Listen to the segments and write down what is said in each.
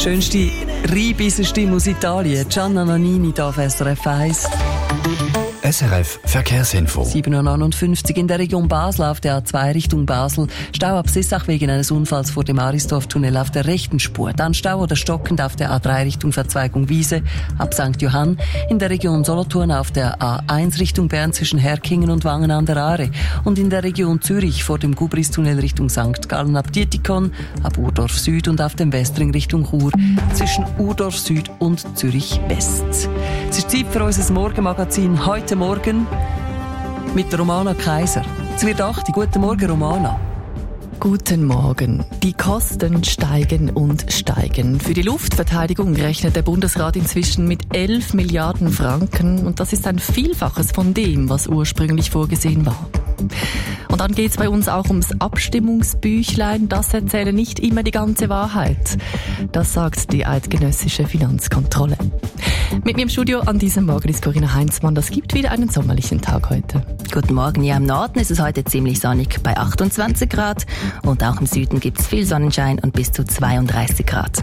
Schönste, reibisste Stimme aus Italien, Gianna Nannini hier auf SRF 1. SRF Verkehrsinfo. 7.59 Uhr in der Region Basel auf der A2 Richtung Basel. Stau ab Sissach wegen eines Unfalls vor dem Arisdorf-Tunnel auf der rechten Spur. Dann Stau oder stockend auf der A3 Richtung Verzweigung Wiese ab St. Johann. In der Region Solothurn auf der A1 Richtung Bern zwischen Herkingen und Wangen an der Aare. Und in der Region Zürich vor dem Gubristunnel Richtung St. Gallen ab Dietikon, ab Urdorf Süd und auf dem Westring Richtung Chur zwischen Urdorf Süd und Zürich West. Es ist Zeit für unser Morgenmagazin heute Morgen mit Romana Kaiser. Es wird 8. Guten Morgen, Romana. Guten Morgen. Die Kosten steigen und steigen. Für die Luftverteidigung rechnet der Bundesrat inzwischen mit 11 Milliarden Franken. Und das ist ein Vielfaches von dem, was ursprünglich vorgesehen war. Und dann geht es bei uns auch ums Abstimmungsbüchlein. Das erzähle nicht immer die ganze Wahrheit. Das sagt die eidgenössische Finanzkontrolle. Mit mir im Studio an diesem Morgen ist Corinna Heinzmann. Das gibt wieder einen sommerlichen Tag heute. Guten Morgen. Ja, im Norden ist es heute ziemlich sonnig bei 28 Grad. Und auch im Süden gibt es viel Sonnenschein und bis zu 32 Grad.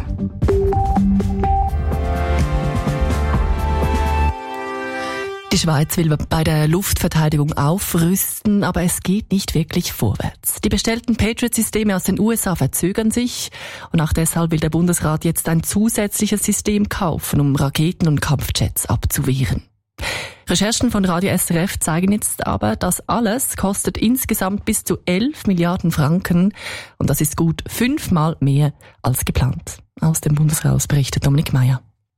Die Schweiz will bei der Luftverteidigung aufrüsten, aber es geht nicht wirklich vorwärts. Die bestellten Patriot-Systeme aus den USA verzögern sich und auch deshalb will der Bundesrat jetzt ein zusätzliches System kaufen, um Raketen und Kampfjets abzuwehren. Recherchen von Radio SRF zeigen jetzt aber, das alles kostet insgesamt bis zu 11 Milliarden Franken und das ist gut 5-mal mehr als geplant. Aus dem Bundeshaus berichtet Dominik Meyer.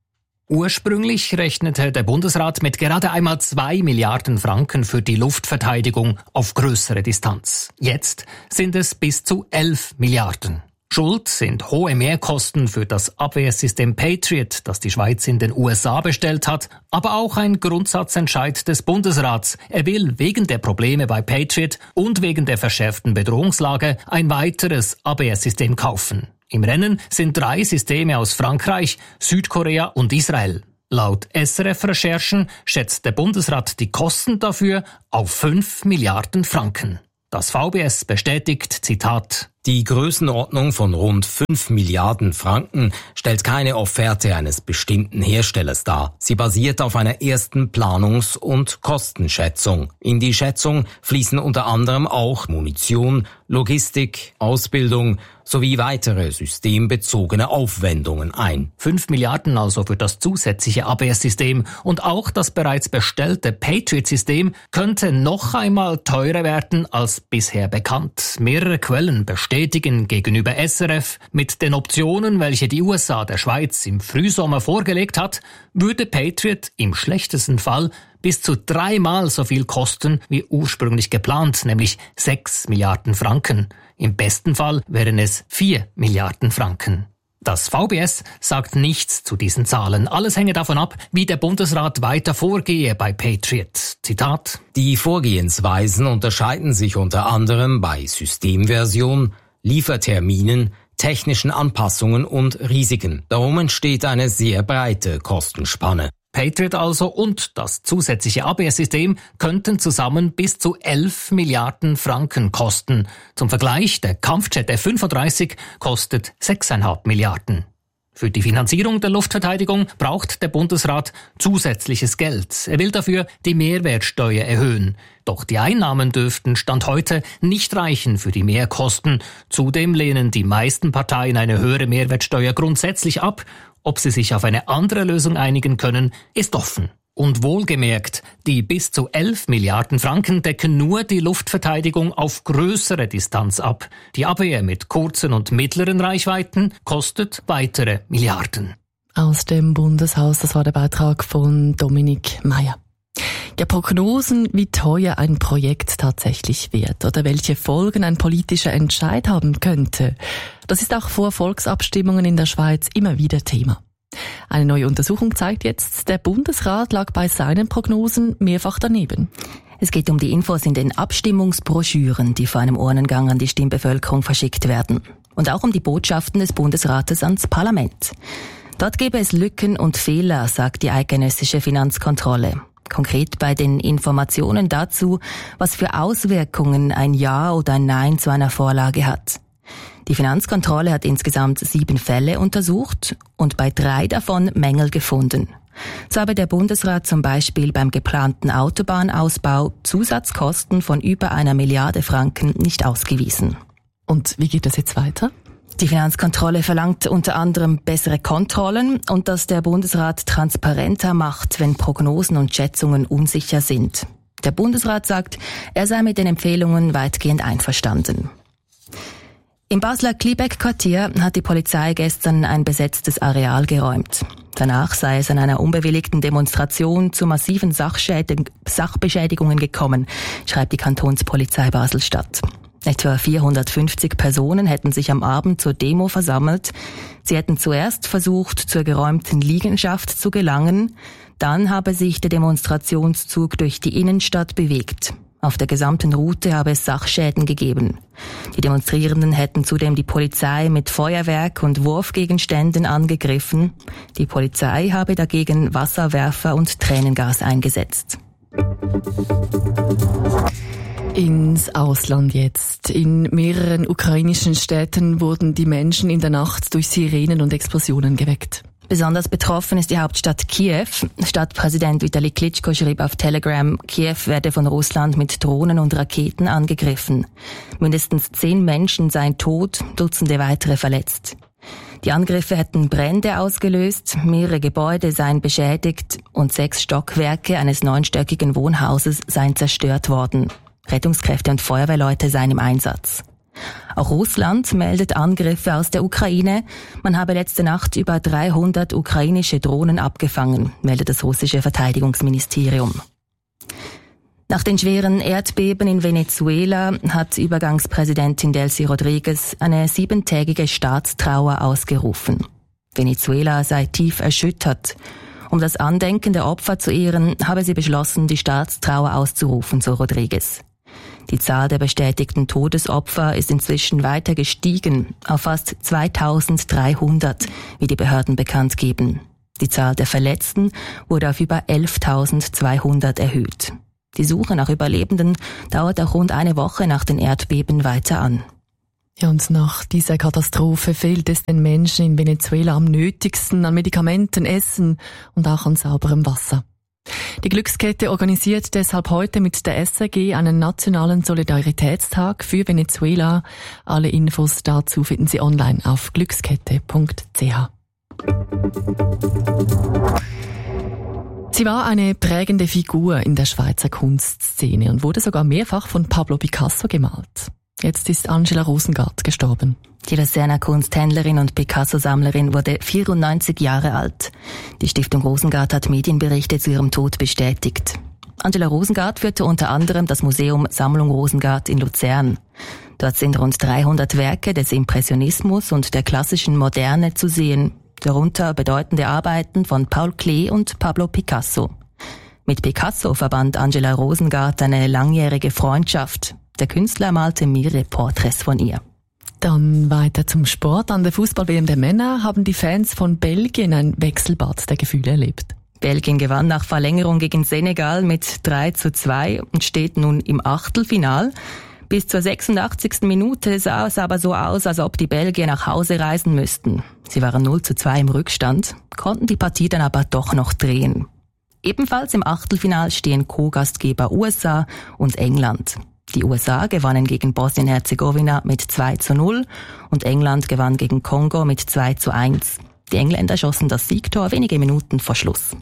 Ursprünglich rechnete der Bundesrat mit gerade einmal 2 Milliarden Franken für die Luftverteidigung auf größere Distanz. Jetzt sind es bis zu 11 Milliarden. Schuld sind hohe Mehrkosten für das Abwehrsystem Patriot, das die Schweiz in den USA bestellt hat, aber auch ein Grundsatzentscheid des Bundesrats. Er will wegen der Probleme bei Patriot und wegen der verschärften Bedrohungslage ein weiteres Abwehrsystem kaufen. Im Rennen sind 3 Systeme aus Frankreich, Südkorea und Israel. Laut SRF-Recherchen schätzt der Bundesrat die Kosten dafür auf 5 Milliarden Franken. Das VBS bestätigt, Zitat: Die Größenordnung von rund 5 Milliarden Franken stellt keine Offerte eines bestimmten Herstellers dar. Sie basiert auf einer ersten Planungs- und Kostenschätzung. In die Schätzung fließen unter anderem auch Munition, Logistik, Ausbildung sowie weitere systembezogene Aufwendungen ein. 5 Milliarden also für das zusätzliche Abwehrsystem und auch das bereits bestellte Patriot-System könnte noch einmal teurer werden als bisher bekannt. Mehrere Quellen bestätigen gegenüber SRF, mit den Optionen, welche die USA der Schweiz im Frühsommer vorgelegt hat, würde Patriot im schlechtesten Fall bis zu 3-mal so viel kosten wie ursprünglich geplant, nämlich 6 Milliarden Franken. Im besten Fall wären es 4 Milliarden Franken. Das VBS sagt nichts zu diesen Zahlen. Alles hänge davon ab, wie der Bundesrat weiter vorgehe bei Patriot. Zitat: Die Vorgehensweisen unterscheiden sich unter anderem bei Systemversion, Lieferterminen, technischen Anpassungen und Risiken. Darum entsteht eine sehr breite Kostenspanne. Patriot also und das zusätzliche Abwehrsystem könnten zusammen bis zu 11 Milliarden Franken kosten. Zum Vergleich, der Kampfjet F-35 kostet 6,5 Milliarden. Für die Finanzierung der Luftverteidigung braucht der Bundesrat zusätzliches Geld. Er will dafür die Mehrwertsteuer erhöhen. Doch die Einnahmen dürften Stand heute nicht reichen für die Mehrkosten. Zudem lehnen die meisten Parteien eine höhere Mehrwertsteuer grundsätzlich ab. Ob sie sich auf eine andere Lösung einigen können, ist offen. Und wohlgemerkt, die bis zu 11 Milliarden Franken decken nur die Luftverteidigung auf größere Distanz ab. Die Abwehr mit kurzen und mittleren Reichweiten kostet weitere Milliarden. Aus dem Bundeshaus, das war der Beitrag von Dominik Meyer. Ja, Prognosen, wie teuer ein Projekt tatsächlich wird oder welche Folgen ein politischer Entscheid haben könnte, das ist auch vor Volksabstimmungen in der Schweiz immer wieder Thema. Eine neue Untersuchung zeigt jetzt, der Bundesrat lag bei seinen Prognosen mehrfach daneben. Es geht um die Infos in den Abstimmungsbroschüren, die vor einem Urnengang an die Stimmbevölkerung verschickt werden. Und auch um die Botschaften des Bundesrates ans Parlament. Dort gäbe es Lücken und Fehler, sagt die eidgenössische Finanzkontrolle. Konkret bei den Informationen dazu, was für Auswirkungen ein Ja oder ein Nein zu einer Vorlage hat. Die Finanzkontrolle hat insgesamt 7 Fälle untersucht und bei 3 davon Mängel gefunden. So habe der Bundesrat zum Beispiel beim geplanten Autobahnausbau Zusatzkosten von über 1 Milliarde Franken nicht ausgewiesen. Und wie geht das jetzt weiter? Die Finanzkontrolle verlangt unter anderem bessere Kontrollen und dass der Bundesrat transparenter macht, wenn Prognosen und Schätzungen unsicher sind. Der Bundesrat sagt, er sei mit den Empfehlungen weitgehend einverstanden. Im Basler Kliebeck-Quartier hat die Polizei gestern ein besetztes Areal geräumt. Danach sei es an einer unbewilligten Demonstration zu massiven Sachbeschädigungen gekommen, schreibt die Kantonspolizei Basel-Stadt. Etwa 450 Personen hätten sich am Abend zur Demo versammelt. Sie hätten zuerst versucht, zur geräumten Liegenschaft zu gelangen. Dann habe sich der Demonstrationszug durch die Innenstadt bewegt. Auf der gesamten Route habe es Sachschäden gegeben. Die Demonstrierenden hätten zudem die Polizei mit Feuerwerk und Wurfgegenständen angegriffen. Die Polizei habe dagegen Wasserwerfer und Tränengas eingesetzt. Ins Ausland jetzt. In mehreren ukrainischen Städten wurden die Menschen in der Nacht durch Sirenen und Explosionen geweckt. Besonders betroffen ist die Hauptstadt Kiew. Stadtpräsident Vitali Klitschko schrieb auf Telegram, Kiew werde von Russland mit Drohnen und Raketen angegriffen. Mindestens 10 Menschen seien tot, Dutzende weitere verletzt. Die Angriffe hätten Brände ausgelöst, mehrere Gebäude seien beschädigt und 6 Stockwerke eines 9-stöckigen Wohnhauses seien zerstört worden. Rettungskräfte und Feuerwehrleute seien im Einsatz. Auch Russland meldet Angriffe aus der Ukraine. Man habe letzte Nacht über 300 ukrainische Drohnen abgefangen, meldet das russische Verteidigungsministerium. Nach den schweren Erdbeben in Venezuela hat Übergangspräsidentin Delcy Rodriguez eine 7-tägige Staatstrauer ausgerufen. Venezuela sei tief erschüttert. Um das Andenken der Opfer zu ehren, habe sie beschlossen, die Staatstrauer auszurufen, so Rodriguez. Die Zahl der bestätigten Todesopfer ist inzwischen weiter gestiegen, auf fast 2300, wie die Behörden bekannt geben. Die Zahl der Verletzten wurde auf über 11.200 erhöht. Die Suche nach Überlebenden dauert auch rund eine Woche nach den Erdbeben weiter an. Ja, und nach dieser Katastrophe fehlt es den Menschen in Venezuela am nötigsten an Medikamenten, Essen und auch an sauberem Wasser. Die Glückskette organisiert deshalb heute mit der SAG einen nationalen Solidaritätstag für Venezuela. Alle Infos dazu finden Sie online auf glückskette.ch. Sie war eine prägende Figur in der Schweizer Kunstszene und wurde sogar mehrfach von Pablo Picasso gemalt. Jetzt ist Angela Rosengart gestorben. Die Luzerner Kunsthändlerin und Picasso-Sammlerin wurde 94 Jahre alt. Die Stiftung Rosengart hat Medienberichte zu ihrem Tod bestätigt. Angela Rosengart führte unter anderem das Museum Sammlung Rosengart in Luzern. Dort sind rund 300 Werke des Impressionismus und der klassischen Moderne zu sehen, darunter bedeutende Arbeiten von Paul Klee und Pablo Picasso. Mit Picasso verband Angela Rosengart eine langjährige Freundschaft. Der Künstler malte mehrere Porträts von ihr. Dann weiter zum Sport. An der Fußball-WM der Männer haben die Fans von Belgien ein Wechselbad der Gefühle erlebt. Belgien gewann nach Verlängerung gegen Senegal mit 3:2 und steht nun im Achtelfinal. Bis zur 86. Minute sah es aber so aus, als ob die Belgier nach Hause reisen müssten. Sie waren 0:2 im Rückstand, konnten die Partie dann aber doch noch drehen. Ebenfalls im Achtelfinal stehen Co-Gastgeber USA und England. Die USA gewannen gegen Bosnien-Herzegowina mit 2:0 und England gewann gegen Kongo mit 2:1. Die Engländer schossen das Siegtor wenige Minuten vor Schluss.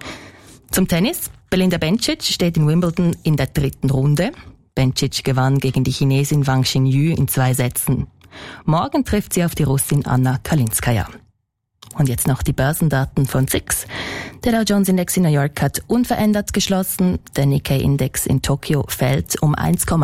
Zum Tennis. Belinda Bencic steht in Wimbledon in der 3. Runde. Bencic gewann gegen die Chinesin Wang Xinyu in 2 Sätzen. Morgen trifft sie auf die Russin Anna Kalinskaya. Und jetzt noch die Börsendaten von SIX. Der Dow Jones Index in New York hat unverändert geschlossen. Der Nikkei Index in Tokio fällt um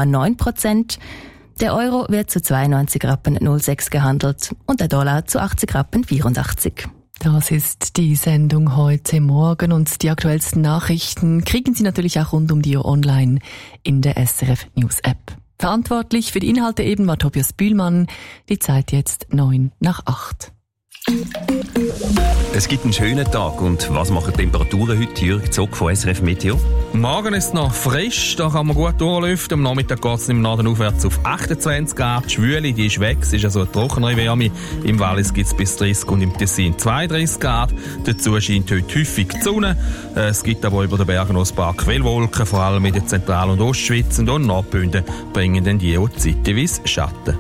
1,9%. Der Euro wird zu 92,06 Rappen gehandelt und der Dollar zu 80,84 Rappen. Das ist die Sendung heute Morgen und die aktuellsten Nachrichten kriegen Sie natürlich auch rund um die Uhr online in der SRF News App. Verantwortlich für die Inhalte eben war Tobias Bühlmann. Die Zeit jetzt 7:09. Es gibt einen schönen Tag. Und was machen die Temperaturen heute? Jürg Zock von SRF Meteo. Morgen ist es noch frisch, da kann man gut durchlüften. Am Nachmittag geht es im Norden aufwärts auf 28 Grad. Die Schwüle, die ist weg, es ist also eine trockenere Wärme. Im Wallis gibt es bis 30 und im Tessin 32 Grad. Dazu scheint heute häufig die Sonne. Es gibt aber über den Bergen noch ein paar Quellwolken, vor allem in der Zentral- und Ostschweiz. Und auch Nordbünden bringen dann die auch zeitweise Schatten.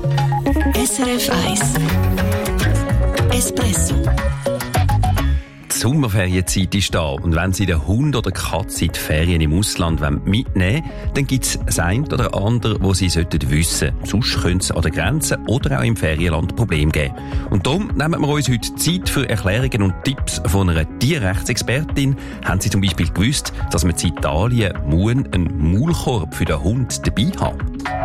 SRF 1 Espresso. Die Sommerferienzeit ist da und wenn Sie den Hund oder die Katze in die Ferien im Ausland mitnehmen wollen, dann gibt es das eine oder andere, das Sie wissen sollten. Sonst könnte es an der Grenze oder auch im Ferienland Probleme geben. Und darum nehmen wir uns heute Zeit für Erklärungen und Tipps von einer Tierrechtsexpertin. Haben Sie zum Beispiel gewusst, dass man in Italien einen Maulkorb für den Hund dabei haben?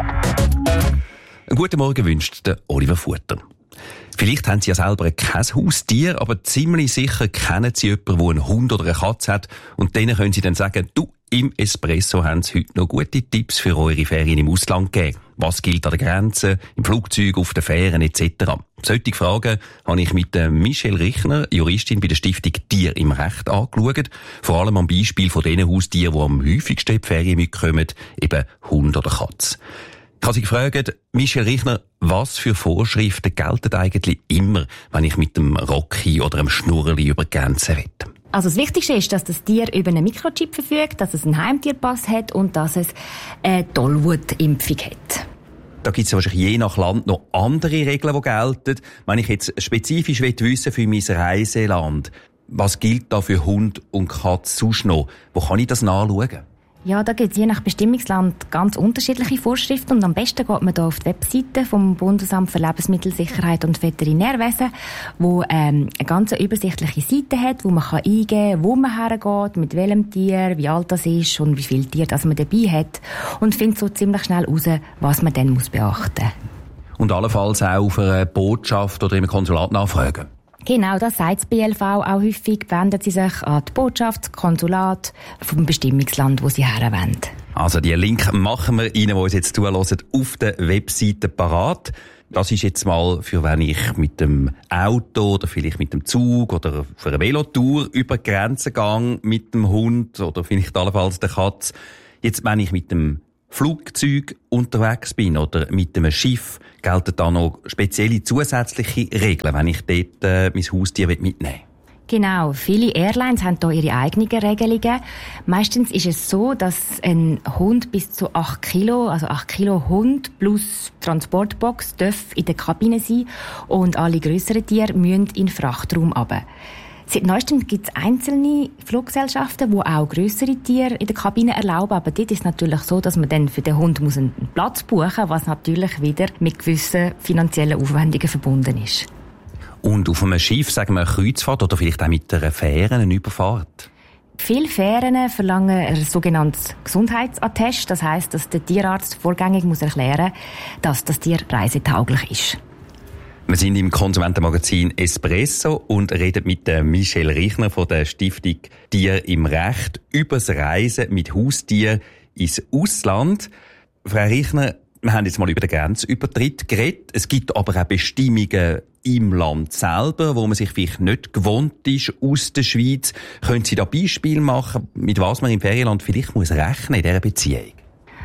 Einen guten Morgen wünscht der Oliver Futter. Vielleicht haben Sie ja selber kein Haustier, aber ziemlich sicher kennen Sie jemanden, der einen Hund oder eine Katze hat. Und denen können Sie dann sagen, du, im Espresso haben Sie heute noch gute Tipps für eure Ferien im Ausland gegeben. Was gilt an der Grenze, im Flugzeug, auf den Fähren etc. Solche Fragen habe ich mit Michelle Richner, Juristin bei der Stiftung Tier im Recht, angeschaut. Vor allem am Beispiel von den Haustieren, die am häufigsten in die Ferien mitkommen, eben Hund oder Katze. Ich habe Sie gefragt, Michelle Richner, was für Vorschriften gelten eigentlich immer, wenn ich mit dem Rocky oder einem Schnurrli über die Grenze will? Also das Wichtigste ist, dass das Tier über einen Mikrochip verfügt, dass es einen Heimtierpass hat und dass es eine Tollwutimpfung hat. Da gibt es wahrscheinlich je nach Land noch andere Regeln, die gelten. Wenn ich jetzt spezifisch wissen für mein Reiseland, was gilt da für Hund und Katze sonst noch? Wo kann ich das nachschauen? Ja, da gibt es je nach Bestimmungsland ganz unterschiedliche Vorschriften und am besten geht man da auf die Webseite vom Bundesamt für Lebensmittelsicherheit und Veterinärwesen, wo eine ganz übersichtliche Seite hat, wo man eingeben kann, wo man hergeht, mit welchem Tier, wie alt das ist und wie viele Tiere das man dabei hat und findet so ziemlich schnell heraus, was man dann beachten muss. Und allenfalls auch auf einer Botschaft oder im Konsulat nachfragen. Genau, das sagt das BLV auch häufig. Wenden Sie sich an die Botschaft, das Konsulat vom Bestimmungsland, wo Sie herwollen. Also die Link machen wir Ihnen, die uns jetzt zuhören, auf der Webseite parat. Das ist jetzt mal für wenn ich mit dem Auto oder vielleicht mit dem Zug oder für eine Velotour über die Grenze gehe mit dem Hund oder vielleicht allenfalls der Katze. Jetzt, wenn ich mit dem Flugzeug unterwegs bin oder mit einem Schiff, gelten da noch spezielle zusätzliche Regeln, wenn ich dort mein Haustier mitnehmen will. Genau, viele Airlines haben da ihre eigenen Regelungen. Meistens ist es so, dass ein Hund bis zu 8 Kilo, also 8 Kilo Hund plus Transportbox darf in der Kabine sein und alle grösseren Tiere müssen in den Frachtraum runter. Seit neuestem gibt es einzelne Fluggesellschaften, die auch grössere Tiere in der Kabine erlauben. Aber dort ist es natürlich so, dass man dann für den Hund einen Platz buchen muss, was natürlich wieder mit gewissen finanziellen Aufwendungen verbunden ist. Und auf einem Schiff, sagen wir eine Kreuzfahrt oder vielleicht auch mit einer Fähre, eine Überfahrt? Viele Fähren verlangen ein sogenanntes Gesundheitsattest. Das heisst, dass der Tierarzt vorgängig erklären muss, dass das Tier reisetauglich ist. Wir sind im Konsumentenmagazin Espresso und reden mit Michelle Richner von der Stiftung Tier im Recht über das Reisen mit Haustieren ins Ausland. Frau Richner, wir haben jetzt mal über den Grenzübertritt geredet. Es gibt aber auch Bestimmungen im Land selber, wo man sich vielleicht nicht gewohnt ist aus der Schweiz. Können Sie da Beispiele machen, mit was man im Ferienland vielleicht muss rechnen in dieser Beziehung?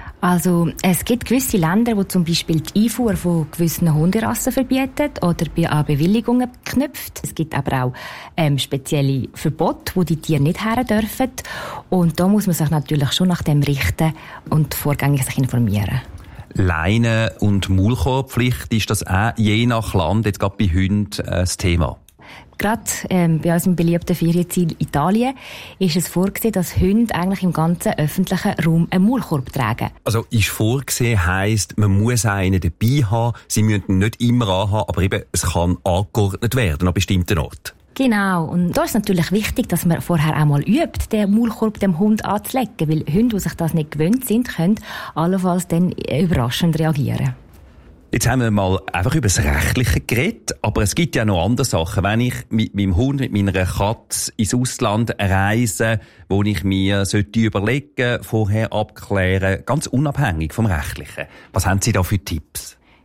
Also, es gibt gewisse Länder, die zum Beispiel die Einfuhr von gewissen Hunderassen verbieten oder an Bewilligungen knüpft. Es gibt aber auch spezielle Verbote, wo die Tiere nicht her dürfen. Und da muss man sich natürlich schon nach dem richten und vorgängig sich informieren. Leine- und Maulkorbpflicht, ist das auch je nach Land, jetzt gerade bei Hunden, das Thema? Gerade bei unserem beliebten Ferienziel Italien ist es vorgesehen, dass Hunde eigentlich im ganzen öffentlichen Raum einen Maulkorb tragen. Also ist vorgesehen heisst, man muss einen dabei haben, sie müssen ihn nicht immer anhaben, aber eben, es kann angeordnet werden an bestimmten Orten. Genau. Und da ist natürlich wichtig, dass man vorher auch mal übt, den Maulkorb dem Hund anzulegen, weil Hunde, die sich das nicht gewöhnt sind, können allenfalls dann überraschend reagieren. Jetzt haben wir mal einfach über das Rechtliche geredet, aber es gibt ja noch andere Sachen. Wenn ich mit meinem Hund, mit meiner Katze ins Ausland reise, wo ich mir überlegen, vorher abklären, ganz unabhängig vom Rechtlichen. Was haben Sie da für Tipps?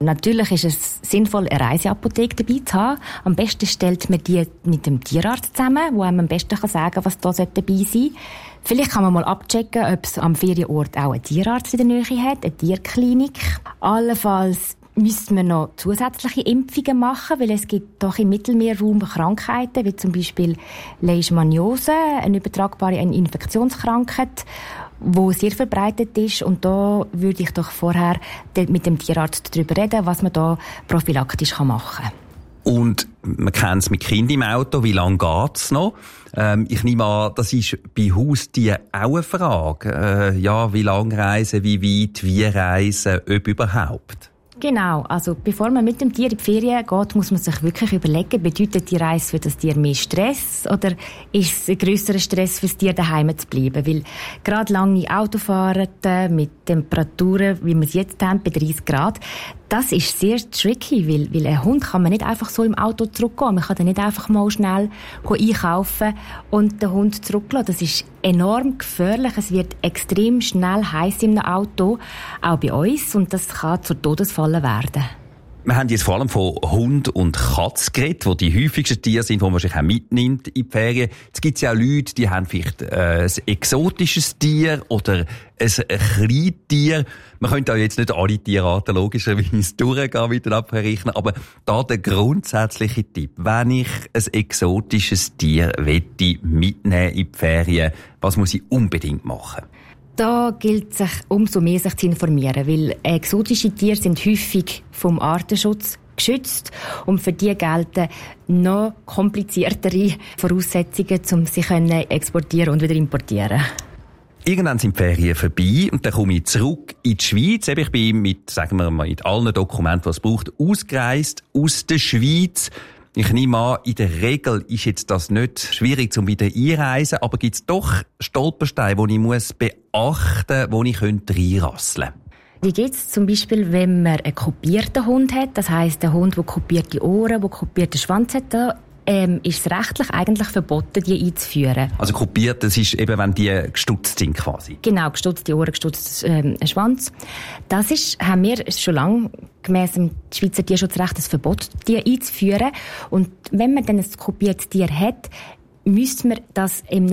Natürlich ist es sinnvoll, eine Reiseapotheke dabei zu haben. Am besten stellt man die mit dem Tierarzt zusammen, wo einem am besten sagen kann, was da dabei sein sollte. Vielleicht kann man mal abchecken, ob es am Ferienort auch einen Tierarzt in der Nähe hat, eine Tierklinik. Allenfalls müsste man noch zusätzliche Impfungen machen, weil es gibt doch im Mittelmeerraum Krankheiten, wie zum Beispiel Leishmaniose, eine übertragbare Infektionskrankheit, wo sehr verbreitet ist. Und da würde ich doch vorher mit dem Tierarzt darüber reden, was man da prophylaktisch machen kann. Und man kennt es mit Kindern im Auto, wie lange geht's noch? Ich nehme an, das ist bei Haustieren auch eine Frage. Wie lange reisen, wie weit, wie reisen, ob überhaupt? Genau, also bevor man mit dem Tier in die Ferien geht, muss man sich wirklich überlegen, bedeutet die Reise für das Tier mehr Stress oder ist es ein grösserer Stress für das Tier, daheim zu bleiben? Weil gerade lange Autofahrten mit Temperaturen, wie wir es jetzt haben, bei 30 Grad, das ist sehr tricky, weil ein Hund kann man nicht einfach so im Auto zurückgehen. Man kann dann nicht einfach mal schnell einkaufen und den Hund zurücklassen. Das ist enorm gefährlich. Es wird extrem schnell heiß im Auto, auch bei uns, und das kann zur Todesfalle werden. Wir haben jetzt vor allem von Hund und Katz geredet, die die häufigsten Tiere sind, die man sich auch mitnimmt in die Ferien. Jetzt gibt es ja auch Leute, die haben vielleicht ein exotisches Tier oder ein Kleintier. Man könnte auch jetzt nicht alle Tierarten logischerweise durchgehen mit den Abrechnen, aber da der grundsätzliche Tipp: Wenn ich ein exotisches Tier mitnehmen in die Ferien, was muss ich unbedingt machen? Da gilt es sich umso mehr sich zu informieren, weil exotische Tiere sind häufig vom Artenschutz geschützt und für die gelten noch kompliziertere Voraussetzungen, um sie exportieren und wieder importieren. Irgendwann sind die Ferien vorbei und dann komme ich zurück in die Schweiz. Ich bin mit allen Dokumenten, die es braucht, ausgereist aus der Schweiz. Ich nehme an, in der Regel ist jetzt das nicht schwierig zum wieder einreisen, aber gibt es doch Stolpersteine, die ich beachten muss, die ich reinrasseln könnte? Die gibt es zum Beispiel, wenn man einen kopierten Hund hat, das heisst, ein Hund, der kopierte Ohren, der kopierten Schwanz hat, da ist es rechtlich eigentlich verboten, die einzuführen. Also kopiert, das ist eben, wenn die gestutzt sind quasi? Genau, gestutzte Ohren, gestutzter Schwanz. Das haben wir schon lange gemäss dem Schweizer Tierschutzrecht das Verbot, die einzuführen. Und wenn man dann ein kopiertes Tier hat, müsste man das in